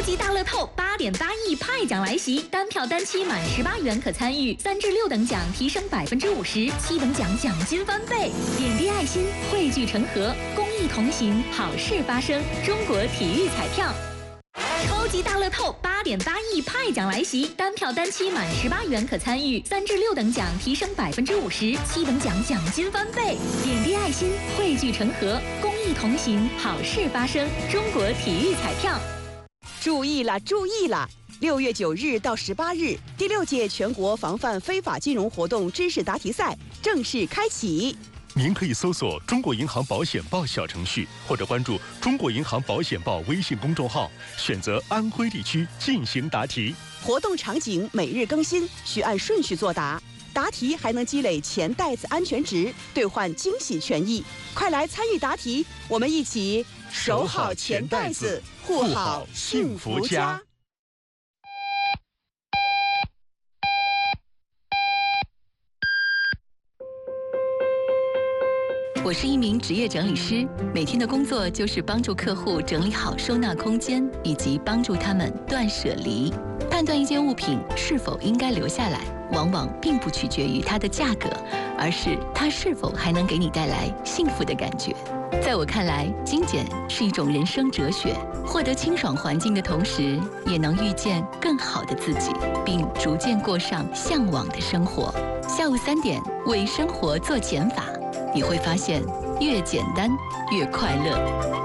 级大乐透8.8亿派奖来袭，单票单期满18元可参与，3至6等奖提升50%，7等奖奖金翻倍。点滴爱心，汇聚成河，公益同行，好事发生。中国体育彩票。超级大乐透8.8亿派奖来袭，单票单期满18元可参与，3至6等奖提升50%，7等奖奖金翻倍。点滴爱心，汇聚成河，公益同行，好事发生。中国体育彩票。 注意了，注意了！6月9日到18日，第6届全国防范非法金融活动知识答题赛正式开启。 您可以搜索“中国银行保险报”小程序，或者关注“中国银行保险报”微信公众号，选择安徽地区进行答题。 活动场景每日更新，需按顺序作答。答题还能积累钱袋子安全值，兑换惊喜权益。快来参与答题，我们一起守好钱袋子，护好幸福家。 我是一名职业整理师，每天的工作就是帮助客户整理好收纳空间，以及帮助他们断舍离。判断一件物品是否应该留下来，往往并不取决于它的价格，而是它是否还能给你带来幸福的感觉。在我看来，精简是一种人生哲学，获得清爽环境的同时，也能遇见更好的自己，并逐渐过上向往的生活。下午3点，为生活做减法，你会发现越简单越快乐。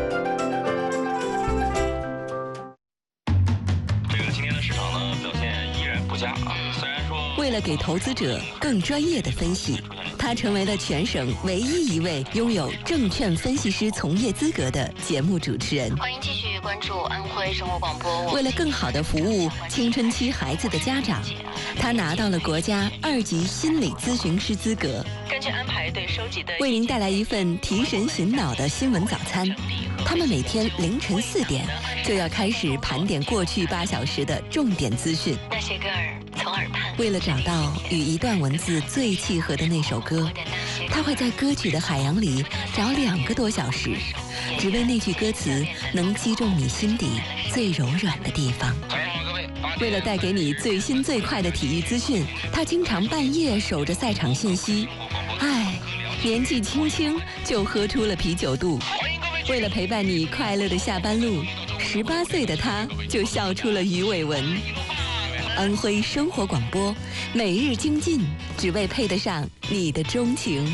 今天的市场呢表现依然不佳啊，虽然说为了给投资者更专业的分析，他成为了全省唯一一位拥有证券分析师从业资格的节目主持人。 欢迎继续关注安徽生活广播。 为了更好地服务青春期孩子的家长，他拿到了国家2级心理咨询师资格。 根据安排对收集的， 为您带来一份提神醒脑的新闻早餐。他们每天凌晨4点就要开始盘点过去8小时的重点资讯。 那些歌儿从耳畔。 为了找到与一段文字最契合的那首歌，他会在歌曲的海洋里找2个多小时，只为那句歌词能击中你心底最柔软的地方。为了带给你最新最快的体育资讯，他经常半夜守着赛场信息。年纪轻轻就喝出了啤酒肚。为了陪伴你快乐的下班路，18岁的他就笑出了鱼尾纹。安徽生活广播，每日精进，只为配得上你的钟情。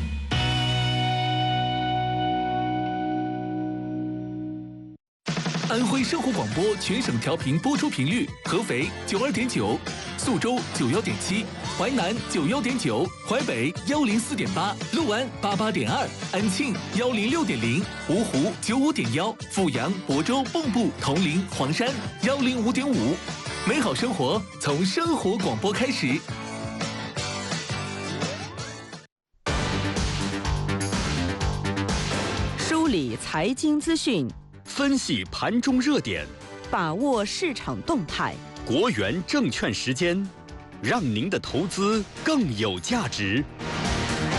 安徽生活广播全省调频播出频率：合肥92.9，宿州91.7，淮南91.9，淮北104.8，六安88.2，安庆106.0，芜湖95.1，阜阳、亳州、蚌埠、铜陵、黄山105.5。美好生活从生活广播开始。 梳理财经资讯， 分析盘中热点， 把握市场动态。 国元证券时间，让您的投资更有价值。